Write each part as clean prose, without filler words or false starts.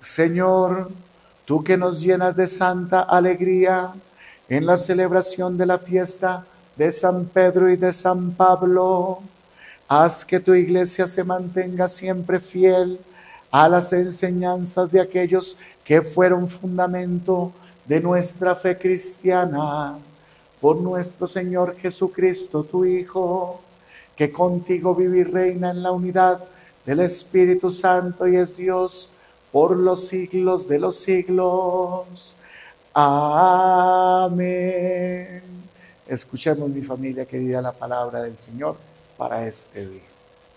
Señor, tú que nos llenas de santa alegría en la celebración de la fiesta de San Pedro y de San Pablo, haz que tu iglesia se mantenga siempre fiel a las enseñanzas de aquellos que fueron fundamento de nuestra fe cristiana. Por nuestro Señor Jesucristo, tu Hijo, que contigo vive y reina en la unidad del Espíritu Santo y es Dios por los siglos de los siglos. Amén. Escuchemos, mi familia querida, la palabra del Señor para este día.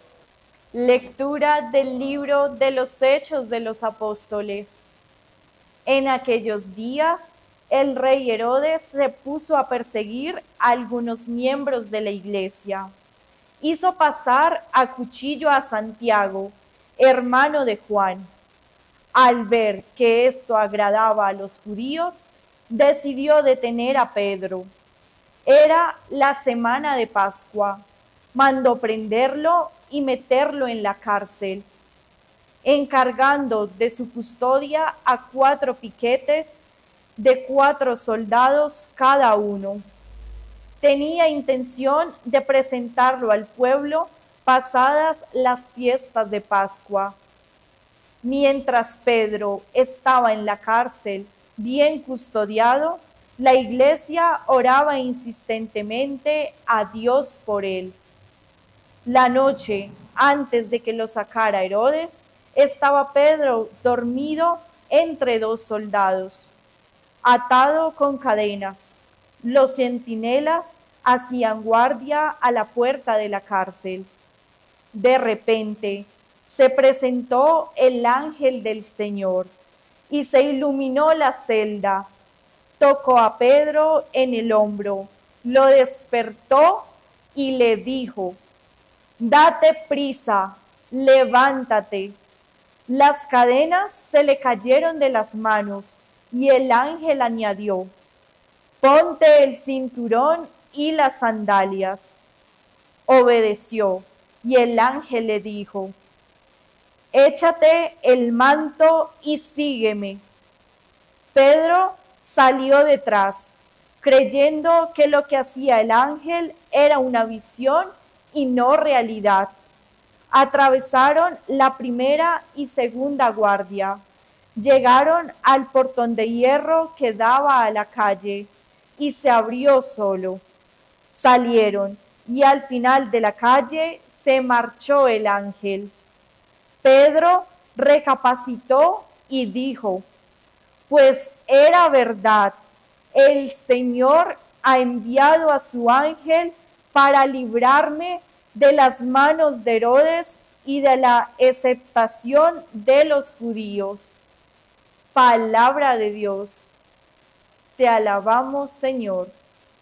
Lectura del libro de los Hechos de los Apóstoles. En aquellos días, el rey Herodes se puso a perseguir a algunos miembros de la iglesia. Hizo pasar a cuchillo a Santiago, hermano de Juan. Al ver que esto agradaba a los judíos, decidió detener a Pedro. Era la semana de Pascua. Mandó prenderlo y meterlo en la cárcel, encargando de su custodia a 4 piquetes de 4 soldados cada uno. Tenía intención de presentarlo al pueblo pasadas las fiestas de Pascua. Mientras Pedro estaba en la cárcel, bien custodiado, la iglesia oraba insistentemente a Dios por él. La noche antes de que lo sacara Herodes, estaba Pedro dormido entre 2 soldados, atado con cadenas. Los centinelas hacían guardia a la puerta de la cárcel. De repente se presentó el ángel del Señor y se iluminó la celda. Tocó a Pedro en el hombro, lo despertó y le dijo: «Date prisa, levántate». Las cadenas se le cayeron de las manos y el ángel añadió: «Ponte el cinturón y las sandalias». Obedeció y el ángel le dijo: «Échate el manto y sígueme». Pedro salió detrás, creyendo que lo que hacía el ángel era una visión y no realidad. Atravesaron la primera y segunda guardia. Llegaron al portón de hierro que daba a la calle y se abrió solo. Salieron y al final de la calle se marchó el ángel. Pedro recapacitó y dijo: «Pues era verdad, el Señor ha enviado a su ángel para librarme de las manos de Herodes y de la aceptación de los judíos». Palabra de Dios. Te alabamos, Señor.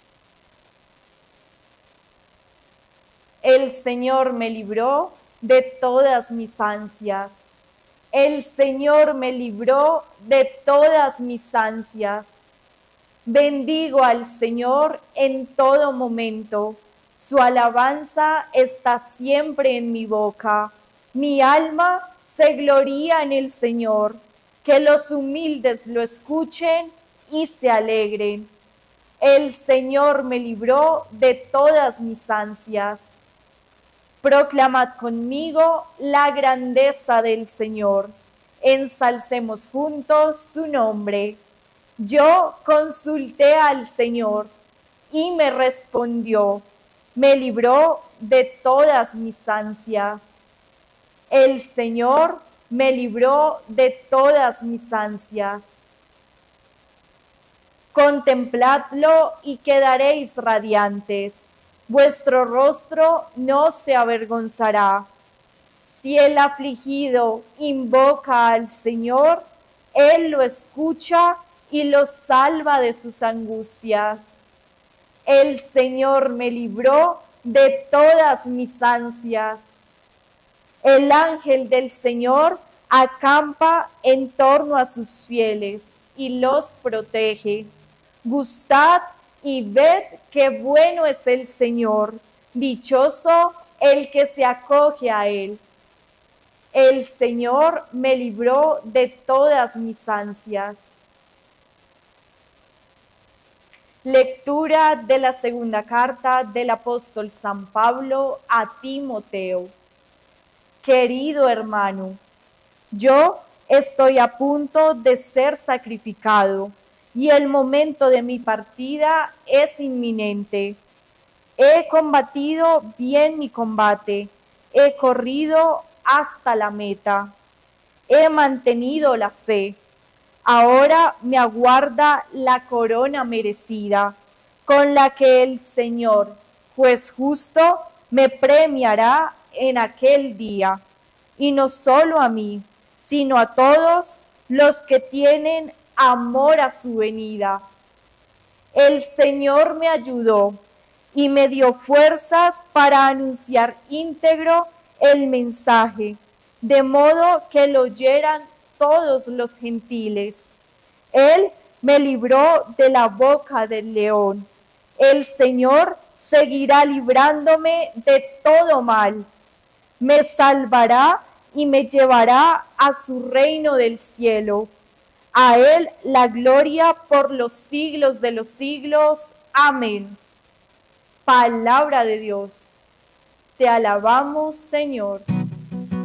El Señor me libró de todas mis ansias. El Señor me libró de todas mis ansias. Bendigo al Señor en todo momento. Su alabanza está siempre en mi boca. Mi alma se gloría en el Señor. Que los humildes lo escuchen y se alegren. El Señor me libró de todas mis ansias. Proclamad conmigo la grandeza del Señor. Ensalcemos juntos su nombre. Yo consulté al Señor y me respondió. Me libró de todas mis ansias. El Señor me libró de todas mis ansias. Contempladlo y quedaréis radiantes. Vuestro rostro no se avergonzará. Si el afligido invoca al Señor, Él lo escucha y lo salva de sus angustias. El Señor me libró de todas mis ansias. El ángel del Señor acampa en torno a sus fieles y los protege. Gustad y ved qué bueno es el Señor, dichoso el que se acoge a Él. El Señor me libró de todas mis ansias. Lectura de la segunda carta del apóstol San Pablo a Timoteo. Querido hermano, yo estoy a punto de ser sacrificado y el momento de mi partida es inminente. He combatido bien mi combate, he corrido hasta la meta, he mantenido la fe. Ahora me aguarda la corona merecida, con la que el Señor, juez justo, me premiará en aquel día, y no solo a mí, sino a todos los que tienen amor a su venida. El Señor me ayudó y me dio fuerzas para anunciar íntegro el mensaje, de modo que lo oyeran todos los gentiles. Él me libró de la boca del león. El Señor seguirá librándome de todo mal. Me salvará y me llevará a su reino del cielo. A Él la gloria por los siglos de los siglos. Amén. Palabra de Dios. Te alabamos, Señor.